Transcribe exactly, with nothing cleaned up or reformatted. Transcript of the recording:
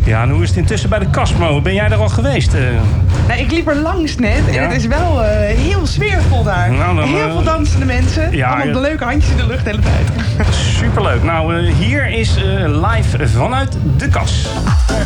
Ja, en hoe is het intussen bij de Casmo? Ben jij er al geweest? Uh... Nou, ik liep er langs net en ja? het is wel uh, heel sfeervol daar. Nou, dan, heel uh... veel dansende mensen. Ja, allemaal ja. de leuke handjes in de lucht de hele tijd. Superleuk. Nou, uh, hier is uh, live vanuit de Kas.